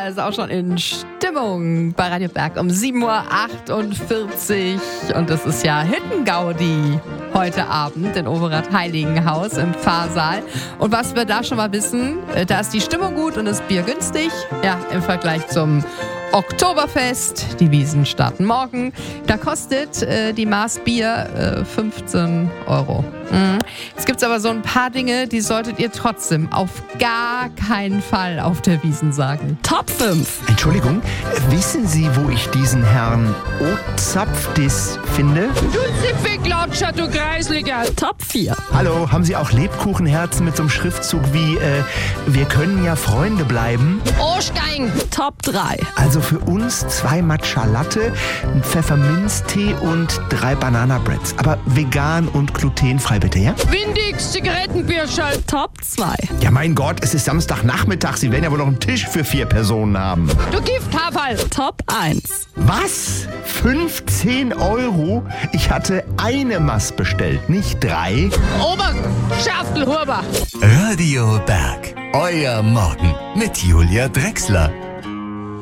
ist auch schon in Stimmung bei Radio Berg um 7.48 Uhr. Und es ist ja Hüttengaudi heute Abend in Overath Heiligenhaus im Pfarrsaal. Und was wir da schon mal wissen, da ist die Stimmung gut und das Bier günstig. Ja, im Vergleich zum Oktoberfest. Die Wiesn starten morgen. Da kostet die Maß Bier 15 Euro. Jetzt gibt es aber so ein paar Dinge, die solltet ihr trotzdem auf gar keinen Fall auf der Wiesn sagen. Top 5. Entschuldigung, wissen Sie, wo ich diesen Herrn Ozapfdis finde? Du Zipfelklatscher, du Kreisliger. Top 4. Hallo, haben Sie auch Lebkuchenherzen mit so einem Schriftzug wie wir können ja Freunde bleiben? Ostein. Top 3. Also für uns 2 Matcha Latte, ein Pfefferminztee und 3 Banana-Breads. Aber vegan und glutenfrei bitte, ja? Windix, Zigarettenbierschall. Top 2. Ja, mein Gott, es ist Samstagnachmittag. Sie werden ja wohl noch einen Tisch für 4 Personen haben. Du Gifthaferl. Top 1. Was? 15 Euro? Ich hatte eine Maß bestellt, nicht 3. Oberschaftelhuber. Radio Berg. Euer Morgen mit Julia Drechsler.